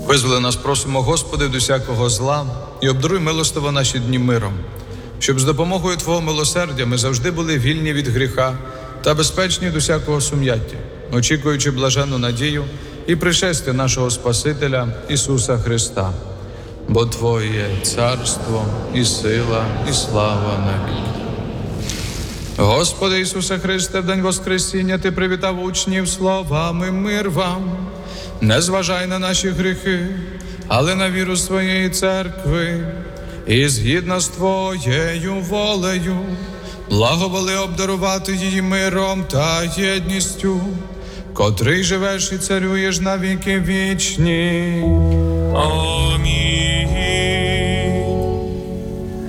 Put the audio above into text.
Визволи нас, просимо, Господи, від усякого зла і обдаруй милостиво наші дні миром, щоб з допомогою Твого милосердя ми завжди були вільні від гріха та безпечні від усякого сум'яття, очікуючи блаженну надію і пришестя нашого Спасителя Ісуса Христа. Бо Твоє царство і сила, і слава навіки. Господи Ісусе Христе, в день Воскресіння Ти привітав учнів словами: мир вам. Не зважай на наші гріхи, але на віру своєї церкви, і згідно з Твоєю волею благоволи обдарувати її миром та єдністю, котрий живеш і царюєш на віки вічні. Амінь.